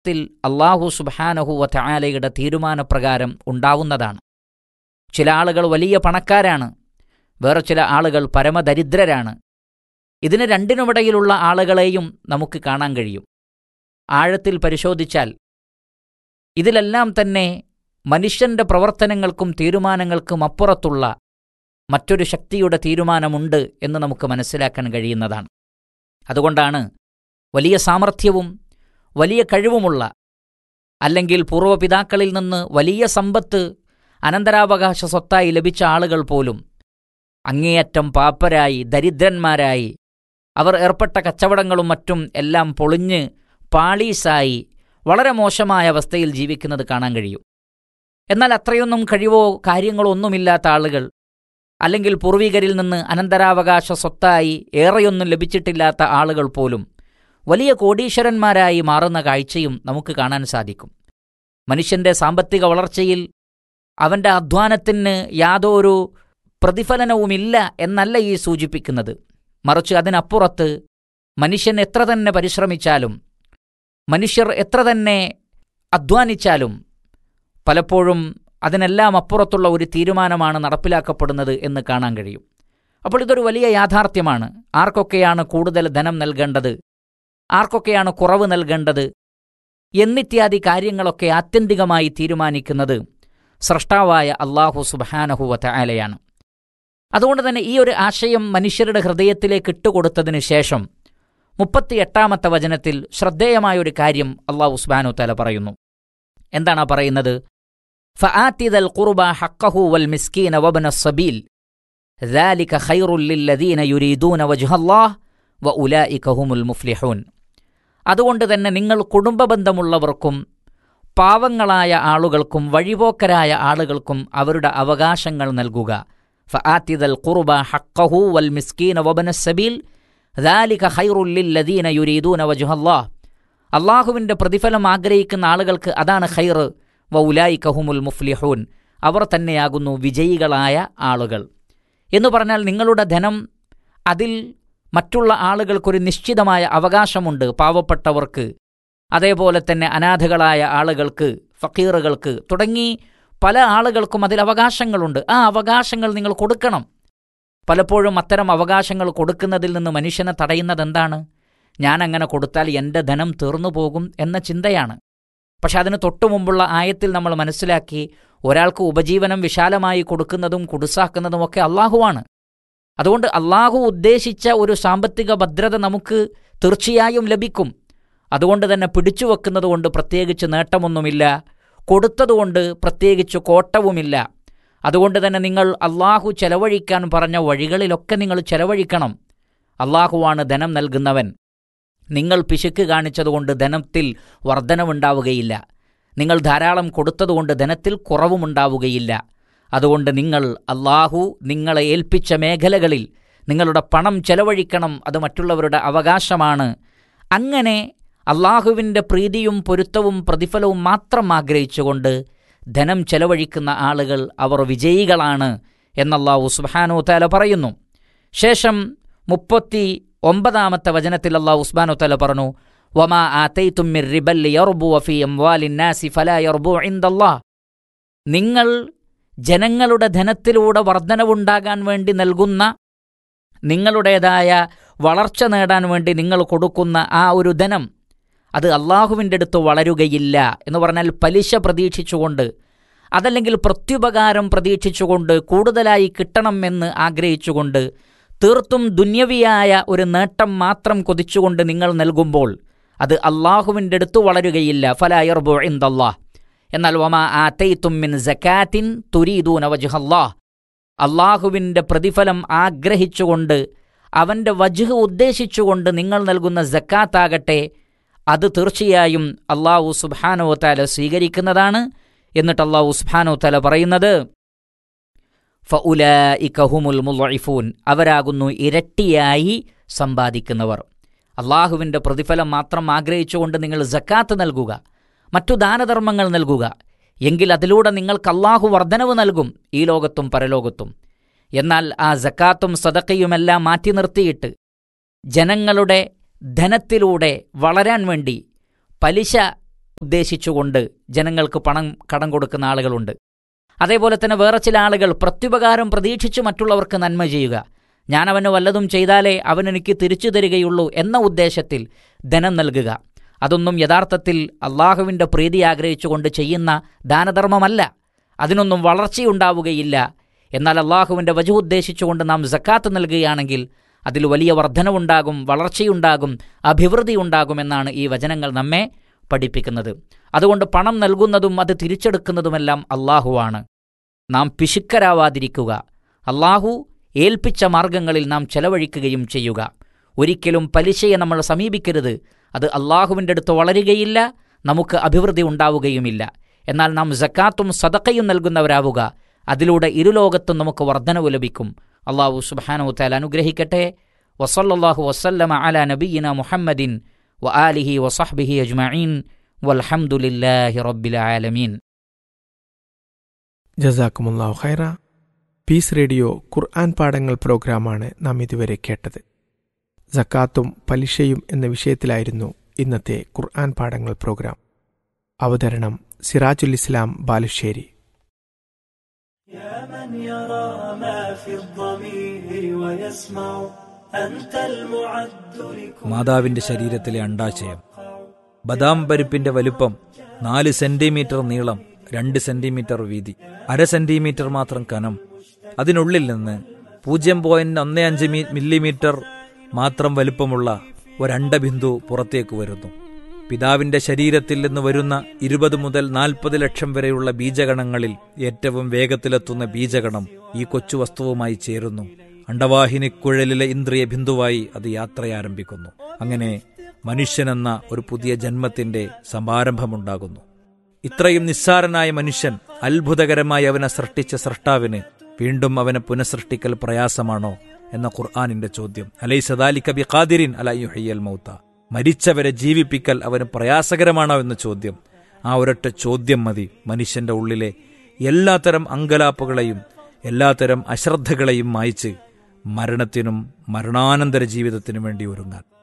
ത്തിൽ അല്ലാഹു സുബ്ഹാനഹു വ തആലയുടെ തീരുമാനപ്രകാരം ഉണ്ടാവുന്നതാണ്. ചില ആളുകൾ വലിയ പണക്കാരാണ്, വേറെ ചില ആളുകൾ പരമദരിദ്രരാണ്. ഇതിന് രണ്ടിനുമിടയിലുള്ള ആളുകളെയും നമുക്ക് കാണാൻ കഴിയും. ആഴത്തിൽ പരിശോധിച്ചാൽ ഇതിലെല്ലാം തന്നെ മനുഷ്യന്റെ പ്രവർത്തനങ്ങൾക്കും തീരുമാനങ്ങൾക്കും അപ്പുറത്തുള്ള മറ്റൊരു ശക്തിയുടെ തീരുമാനമുണ്ട് എന്ന് നമുക്ക് മനസ്സിലാക്കാൻ കഴിയുന്നതാണ്. അതുകൊണ്ടാണ് വലിയ സാമർഥ്യവും വലിയ കഴിവുമുള്ള, അല്ലെങ്കിൽ പൂർവ്വപിതാക്കളിൽ നിന്ന് വലിയ സമ്പത്ത് അനന്തരാവകാശ സ്വത്തായി ലഭിച്ച ആളുകൾ പോലും അങ്ങേയറ്റം പാപ്പരായി ദരിദ്രന്മാരായി അവർ ഏർപ്പെട്ട കച്ചവടങ്ങളും മറ്റും എല്ലാം പൊളിഞ്ഞ് പാളീസായി വളരെ മോശമായ അവസ്ഥയിൽ ജീവിക്കുന്നത് കാണാൻ കഴിയും. എന്നാൽ അത്രയൊന്നും കഴിവോ കാര്യങ്ങളോ ഒന്നുമില്ലാത്ത ആളുകൾ, അല്ലെങ്കിൽ പൂർവികരിൽ നിന്ന് അനന്തരാവകാശ സ്വത്തായി ഏറെയൊന്നും ലഭിച്ചിട്ടില്ലാത്ത ആളുകൾ പോലും വലിയ കോടീശ്വരന്മാരായി മാറുന്ന കാഴ്ചയും നമുക്ക് കാണാൻ സാധിക്കും. മനുഷ്യന്റെ സാമ്പത്തിക വളർച്ചയിൽ അവന്റെ അധ്വാനത്തിന് യാതൊരു പ്രതിഫലനവുമില്ല എന്നല്ല ഈ സൂചിപ്പിക്കുന്നത്. മറിച്ച് അതിനപ്പുറത്ത് മനുഷ്യൻ എത്ര തന്നെ പരിശ്രമിച്ചാലും, മനുഷ്യർ എത്ര തന്നെ അധ്വാനിച്ചാലും പലപ്പോഴും അതിനെല്ലാം അപ്പുറത്തുള്ള ഒരു തീരുമാനമാണ് നടപ്പിലാക്കപ്പെടുന്നത് എന്ന് കാണാൻ കഴിയും. അപ്പോൾ ഇതൊരു വലിയ യാഥാർത്ഥ്യമാണ്. ആർക്കൊക്കെയാണ് കൂടുതൽ ധനം നൽകേണ്ടത്, ആർക്കൊക്കെയാണ് കുറവ് നൽകേണ്ടത് എന്നിത്യാദി കാര്യങ്ങളൊക്കെ ആത്യന്തികമായി തീരുമാനിക്കുന്നത് സ്രഷ്ടാവായ അല്ലാഹു സുബ്ഹാനഹു വ തആലയാണ്. അതുകൊണ്ട് തന്നെ ഈ ഒരു ആശയം മനുഷ്യരുടെ ഹൃദയത്തിലേക്ക് ഇട്ടുകൊടുത്തതിന് ശേഷം 38-ാമത്തെ വചനത്തിൽ ശ്രദ്ധേയമായൊരു കാര്യം അല്ലാഹു സുബ്ഹാനഹു തആല പറയുന്നു. എന്താണ് പറയുന്നത്? ഫആതി ദൽ ഖുർബ ഹഖ്ഖഹു വൽ മിസ്കീന വബ്ന السبيل ذلك خير للذين يريدون وجه الله وأولئك هم المفلحون. അതുകൊണ്ട് തന്നെ നിങ്ങൾ കുടുംബബന്ധമുള്ളവർക്കും പാവങ്ങളായ ആളുകൾക്കും വഴിപോക്കരായ ആളുകൾക്കും അവരുടെ അവകാശങ്ങൾ നൽകുക. ഫആതി ദൽ ഖുർബ ഹഖ്ഖഹു വൽ മിസ്കീന വബ്ന السبيل ذلك خير للذين يريدون وجه الله. അല്ലാഹുവിന്റെ പ്രതിഫലം ആഗ്രഹിക്കുന്ന ആളുകൾക്ക് അതാണ് ഖൈർ. വഉലൈക ഹുമുൽ മുഫ്ലിഹൂൻ, അവർ തന്നെയാകുന്നു വിജയികളായ ആളുകൾ. എന്ന് പറഞ്ഞാൽ നിങ്ങളുടെ ധനം, അതിൽ മറ്റുള്ള ആളുകൾക്കൊരു നിശ്ചിതമായ അവകാശമുണ്ട്. പാവപ്പെട്ടവർക്ക്, അതേപോലെ തന്നെ അനാഥകളായ ആളുകൾക്ക്, ഫക്കീറുകൾക്ക് തുടങ്ങി പല ആളുകൾക്കും അതിൽ അവകാശങ്ങളുണ്ട്. ആ അവകാശങ്ങൾ നിങ്ങൾ കൊടുക്കണം. പലപ്പോഴും അത്തരം അവകാശങ്ങൾ കൊടുക്കുന്നതിൽ നിന്ന് മനുഷ്യനെ തടയുന്നത് എന്താണ്? ഞാൻ അങ്ങനെ കൊടുത്താൽ എൻ്റെ ധനം തീർന്നു പോകും എന്ന ചിന്തയാണ്. പക്ഷെ അതിന് തൊട്ടു മുമ്പുള്ള ആയത്തിൽ നമ്മൾ മനസ്സിലാക്കി, ഒരാൾക്ക് ഉപജീവനം വിശാലമായി കൊടുക്കുന്നതും കുടുസാക്കുന്നതുമൊക്കെ അള്ളാഹുവാണ്. അതുകൊണ്ട് അള്ളാഹു ഉദ്ദേശിച്ച ഒരു സാമ്പത്തിക ഭദ്രത നമുക്ക് തീർച്ചയായും ലഭിക്കും. അതുകൊണ്ട് തന്നെ പിടിച്ചു വെക്കുന്നതുകൊണ്ട് പ്രത്യേകിച്ച് നേട്ടമൊന്നുമില്ല, കൊടുത്തതുകൊണ്ട് പ്രത്യേകിച്ച് കോട്ടവുമില്ല. അതുകൊണ്ട് തന്നെ നിങ്ങൾ അള്ളാഹു ചെലവഴിക്കാൻ പറഞ്ഞ വഴികളിലൊക്കെ നിങ്ങൾ ചെലവഴിക്കണം. അള്ളാഹുവാണ് ധനം നൽകുന്നവൻ. നിങ്ങൾ പിശുക്ക് കാണിച്ചതുകൊണ്ട് ധനത്തിൽ വർധനവുണ്ടാവുകയില്ല. നിങ്ങൾ ധാരാളം കൊടുത്തതുകൊണ്ട് ധനത്തിൽ കുറവുമുണ്ടാവുകയില്ല. അതുകൊണ്ട് നിങ്ങൾ അള്ളാഹു നിങ്ങളെ ഏൽപ്പിച്ച മേഖലകളിൽ നിങ്ങളുടെ പണം ചെലവഴിക്കണം. അത് മറ്റുള്ളവരുടെ അവകാശമാണ്. അങ്ങനെ അള്ളാഹുവിൻ്റെ പ്രീതിയും പൊരുത്തവും പ്രതിഫലവും മാത്രം ആഗ്രഹിച്ചുകൊണ്ട് ധനം ചെലവഴിക്കുന്ന ആളുകൾ അവർ വിജയികളാണ് എന്നല്ലാഹു സുബ്ഹാനഹു തആല പറയുന്നു. ശേഷം 39-ാമത്തെ വചനത്തിൽ അല്ലാഹു സുബ്ഹാനഹു തആല പറഞ്ഞു, വമാ ആതൈതും മിർ റിബൽ യർബു ഫീ അംവാലിൻ നാസി ഫലാ യർബു ഇൻദല്ലാഹ്. നിങ്ങൾ ജനങ്ങളുടെ ധനത്തിലൂടെ വർധനവുണ്ടാകാൻ വേണ്ടി നൽകുന്ന, നിങ്ങളുടേതായ വളർച്ച നേടാൻ വേണ്ടി നിങ്ങൾ കൊടുക്കുന്ന ആ ഒരു ധനം, അത് അള്ളാഹുവിൻ്റെ അടുത്ത് വളരുകയില്ല. എന്ന് പറഞ്ഞാൽ പലിശ പ്രതീക്ഷിച്ചുകൊണ്ട്, അതല്ലെങ്കിൽ പ്രത്യുപകാരം പ്രതീക്ഷിച്ചുകൊണ്ട്, കൂടുതലായി കിട്ടണം എന്ന് ആഗ്രഹിച്ചുകൊണ്ട്, തീർത്തും ദുന്യവിയായ ഒരു നേട്ടം മാത്രം കൊതിച്ചുകൊണ്ട് നിങ്ങൾ നൽകുമ്പോൾ അത് അള്ളാഹുവിൻ്റെ അടുത്ത് വളരുകയില്ല. ഫലാ യർബു ഇൻദല്ലാഹ്. എന്നാൽ വമാ ആതൈതും മിൻ സകാത്തിൻ തുരീദൂന വജ്ഹല്ലാഹ്, അള്ളാഹുവിൻ്റെ പ്രതിഫലം ആഗ്രഹിച്ചുകൊണ്ട്, അവൻ്റെ വജ്ഹ് ഉദ്ദേശിച്ചുകൊണ്ട് നിങ്ങൾ നൽകുന്ന സക്കാത്താകട്ടെ, അത് തീർച്ചയായും അല്ലാഹു സുബ്ഹാനഹു തആല സ്വീകരിക്കുന്നതാണ്. എന്നിട്ട് അല്ലാഹു സുബ്ഹാനഹു തആല പറയുന്നത്, ഫഉലൈക ഹുമുൽ മുളഇഫൂൻ, അവരാകുന്നു ഇരട്ടിയായി സമ്പാദിക്കുന്നവർ. അള്ളാഹുവിൻ്റെ പ്രതിഫലം മാത്രം ആഗ്രഹിച്ചുകൊണ്ട് നിങ്ങൾ സക്കാത്ത് നൽകുക, മറ്റു ദാനധർമ്മങ്ങൾ നൽകുക, എങ്കിൽ അതിലൂടെ നിങ്ങൾക്ക് അള്ളാഹു വർധനവ് നൽകും ഈ ലോകത്തും പരലോകത്തും. എന്നാൽ ആ സക്കാത്തും സദഖയുമെല്ലാം മാറ്റി നിർത്തിയിട്ട് ജനങ്ങളുടെ ധനത്തിലൂടെ വളരാൻ വേണ്ടി പലിശ ഉദ്ദേശിച്ചുകൊണ്ട് ജനങ്ങൾക്ക് പണം കടം കൊടുക്കുന്ന ആളുകളുണ്ട്. അതേപോലെ തന്നെ വേറെ ചില ആളുകൾ പ്രത്യുപകാരം പ്രതീക്ഷിച്ച് മറ്റുള്ളവർക്ക് നന്മ ചെയ്യുക, ഞാൻ അവന് വല്ലതും ചെയ്താലേ അവനെനിക്ക് തിരിച്ചു തരികയുള്ളൂ എന്ന ഉദ്ദേശത്തിൽ ധനം നൽകുക. അതൊന്നും യഥാർത്ഥത്തിൽ അള്ളാഹുവിൻ്റെ പ്രീതി ആഗ്രഹിച്ചുകൊണ്ട് ചെയ്യുന്ന ദാനധർമ്മമല്ല. അതിനൊന്നും വളർച്ചയുണ്ടാവുകയില്ല. എന്നാൽ അള്ളാഹുവിൻ്റെ വജഹ് ഉദ്ദേശിച്ചുകൊണ്ട് നാം സക്കാത്ത് നൽകുകയാണെങ്കിൽ അതിൽ വലിയ വർധനവുണ്ടാകും, വളർച്ചയുണ്ടാകും, അഭിവൃദ്ധി ഉണ്ടാകുമെന്നാണ് ഈ വചനങ്ങൾ നമ്മെ പഠിപ്പിക്കുന്നത്. അതുകൊണ്ട് പണം നൽകുന്നതും അത് തിരിച്ചെടുക്കുന്നതുമെല്ലാം അള്ളാഹുവാണ്. നാം പിശുക്കരാവാതിരിക്കുക, അള്ളാഹു ഏൽപ്പിച്ച മാർഗങ്ങളിൽ നാം ചെലവഴിക്കുകയും ചെയ്യുക. ഒരിക്കലും പലിശയെ നമ്മൾ സമീപിക്കരുത്. അത് അള്ളാഹുവിൻ്റെ അടുത്ത് വളരുകയില്ല, നമുക്ക് അഭിവൃദ്ധി ഉണ്ടാവുകയുമില്ല. എന്നാൽ നാം സക്കാത്തും സദഖയും നൽകുന്നവരാവുക. അതിലൂടെ ഇരുലോകത്തും നമുക്ക് വർധനവ് ലഭിക്കും. അള്ളാഹു സുബ്ഹാനഹു വ തആല അനുഗ്രഹിക്കട്ടെ. വസല്ലല്ലാഹു വസല്ലമ അലാ നബിയിന മുഹമ്മദിൻ വ ആലിഹി വസഹ്ബിഹി അജ്മഈൻ വൽഹംദുലില്ലാഹി റബ്ബിൽ ആലമീൻ. ജസാക്കുമുല്ലാഹു ഖൈറ. പീസ് റേഡിയോ ഖുർആൻ പാഠങ്ങൾ പ്രോഗ്രാമാണ് നാം ഇതുവരെ കേട്ടത്. സക്കാത്തും പലിശയും എന്ന വിഷയത്തിലായിരുന്നു ഇന്നത്തെ ഖുർആൻ പാഠങ്ങൾ പ്രോഗ്രാം. അവതരണം സിറാജുൽ ഇസ്ലാം ബാലുശ്ശേരി. മാതാവിന്റെ ശരീരത്തിലെ അണ്ഡാശയം. ബദാം പരിപ്പിന്റെ വലുപ്പം 4 സെന്റിമീറ്റർ നീളം, 2 സെന്റിമീറ്റർ വീതി, 1/2 സെന്റിമീറ്റർ മാത്രം കനം. അതിനുള്ളിൽ നിന്ന് 0.15 മില്ലിമീറ്റർ മാത്രം വലുപ്പമുള്ള ഒരണ്ടബിന്ദു പുറത്തേക്ക് വരുന്നു. പിതാവിന്റെ ശരീരത്തിൽ നിന്ന് വരുന്ന 20 മുതൽ 40 ലക്ഷം വരെയുള്ള ബീജഗണങ്ങളിൽ ഏറ്റവും വേഗത്തിലെത്തുന്ന ബീജഗണം ഈ കൊച്ചു വസ്തുവുമായി ചേരുന്നു. അണ്ടവാഹിനിക്കുഴലിലെ ഇന്ദ്രിയ ബിന്ദുവായി അത് യാത്രയാരംഭിക്കുന്നു. അങ്ങനെ മനുഷ്യനെന്ന ഒരു പുതിയ ജന്മത്തിന്റെ സമാരംഭമുണ്ടാകുന്നു. ഇത്രയും നിസ്സാരനായ മനുഷ്യൻ അത്ഭുതകരമായി അവനെ സൃഷ്ടിച്ച സൃഷ്ടാവിന് വീണ്ടും അവനെ പുനഃസൃഷ്ടിക്കൽ പ്രയാസമാണോ എന്ന ഖുർആനിന്റെ ചോദ്യം. അലൈസ ദാലിക ബിഖാദിരിൻ അലാ യുഹ്യിൽ മൗത. മരിച്ചവരെ ജീവിപ്പിക്കൽ അവന് പ്രയാസകരമാണോ എന്ന ചോദ്യം. ആ ഒരൊറ്റ ചോദ്യം മതി മനുഷ്യന്റെ ഉള്ളിലെ എല്ലാത്തരം അങ്കലാപ്പുകളെയും എല്ലാത്തരം അശ്രദ്ധകളെയും മായ്ച്ച് മരണത്തിനും മരണാനന്തര ജീവിതത്തിനും വേണ്ടി ഒരുങ്ങാൻ.